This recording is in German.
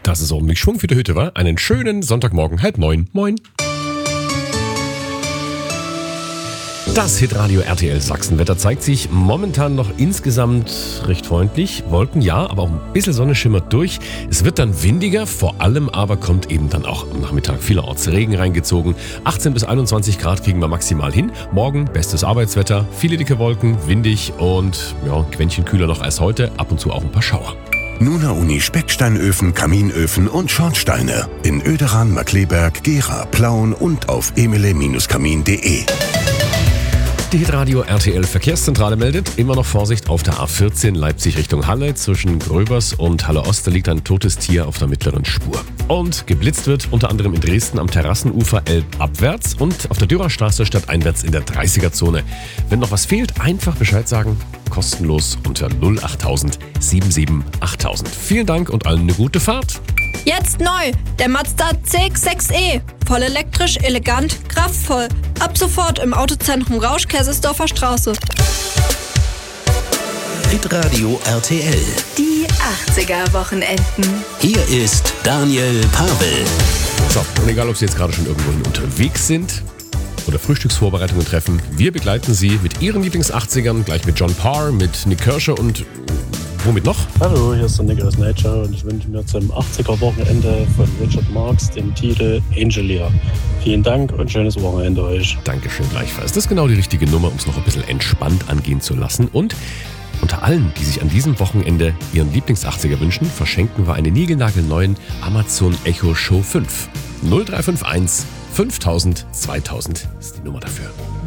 Das ist ordentlich Schwung für die Hütte, wa? Einen schönen Sonntagmorgen, 8:30. Moin. Das Hitradio RTL Sachsenwetter zeigt sich momentan noch insgesamt recht freundlich. Wolken ja, aber auch ein bisschen Sonne schimmert durch. Es wird dann windiger, vor allem aber kommt eben dann auch am Nachmittag vielerorts Regen reingezogen. 18 bis 21 Grad kriegen wir maximal hin. Morgen bestes Arbeitswetter, viele dicke Wolken, windig und ja, ein Quäntchen kühler noch als heute. Ab und zu auch ein paar Schauer. Nuna Uni Specksteinöfen, Kaminöfen und Schornsteine. In Oederan, Markleberg, Gera, Plauen und auf emele-kamin.de. Die Hitradio RTL Verkehrszentrale meldet, immer noch Vorsicht auf der A14 Leipzig Richtung Halle. Zwischen Gröbers und Halle Ost liegt ein totes Tier auf der mittleren Spur. Und geblitzt wird unter anderem in Dresden am Terrassenufer elbabwärts und auf der Dürerstraße stadteinwärts in der 30er-Zone. Wenn noch was fehlt, einfach Bescheid sagen. Kostenlos unter 08000 77 8000. Vielen Dank und allen eine gute Fahrt. Jetzt neu, der Mazda CX-6e. Voll elektrisch, elegant, kraftvoll. Ab sofort im Autozentrum Rausch, Kaisersdorfer Straße. Hitradio RTL. Die 80er-Wochenenden. Hier ist Daniel Pavel. So, und egal, ob Sie jetzt gerade schon irgendwohin unterwegs sind oder Frühstücksvorbereitungen treffen, wir begleiten Sie mit Ihren Lieblings-80ern, gleich mit John Parr, mit Nick Kershaw und womit noch? Hallo, hier ist der Nick aus Nature und ich wünsche mir zum 80er-Wochenende von Richard Marx den Titel Angelia. Vielen Dank und schönes Wochenende euch. Dankeschön gleichfalls. Das ist genau die richtige Nummer, um es noch ein bisschen entspannt angehen zu lassen. Und unter allen, die sich an diesem Wochenende ihren Lieblings-80er wünschen, verschenken wir einen niegelnagelneuen Amazon Echo Show 5. 0351 5000 2000 ist die Nummer dafür.